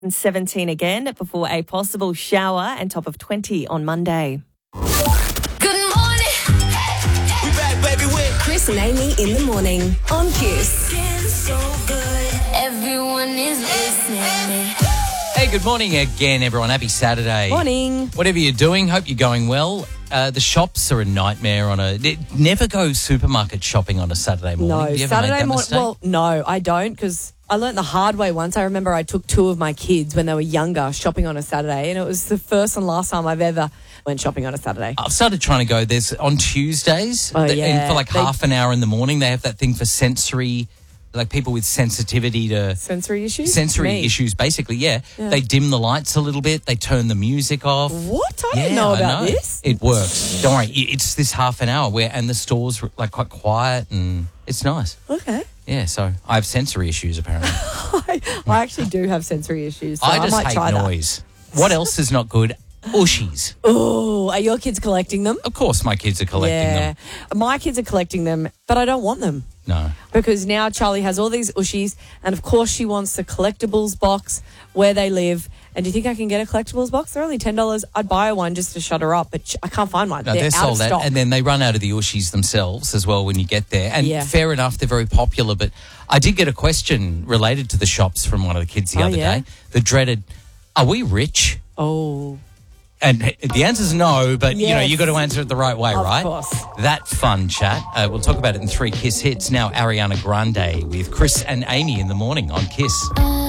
And 17 again before a possible shower and top of 20 on Monday. Good morning. We back, baby, with Chris and Amy in the morning on Kiss. So good. Everyone is listening. Hey, good morning again, everyone. Happy Saturday. Morning. Whatever you're doing, hope you're going well. The shops are a nightmare never go supermarket shopping on a Saturday morning. No, Do you ever Saturday make that morning. mistake? Well, no, I don't, because I learnt the hard way once. I remember I took two of my kids when they were younger shopping on a Saturday, and it was the first and last time I've ever went shopping on a Saturday. I've started trying to go. There's on Tuesdays, Oh, yeah. and for like half an hour in the morning, they have that thing for sensory, like people with sensitivity to Sensory issues? sensory Me. issues, basically. Yeah. They dim the lights a little bit. They turn the music off. What? I didn't know about this. It works. Don't worry. It's this half an hour and the store's like quite quiet and it's nice. Okay. Yeah, so I have sensory issues apparently. I actually do have sensory issues, so I I just might hate try noise. What else is not good? Ushies. that. Oh, are your kids collecting them? Of course my kids are collecting them. My kids are collecting them, but I don't want them. No. Because now Charlie has all these ushies, and of course she wants the collectibles box where they live. And do you think I can get a collectibles box? They're only $10. I'd buy one just to shut her up, but I can't find one. No, they're out sold of out, stock. and then they run out of the Ushies themselves as well when you get there. And Yeah. fair enough, they're very popular. But I did get a question related to the shops from one of the kids the other day. The dreaded, are we rich? Oh. And the answer's no, but, Yes. you got to answer it the right way, Of right? course. That fun chat. We'll talk about it in 3 Kiss Hits. Now Ariana Grande with Chris and Amy in the morning on Kiss.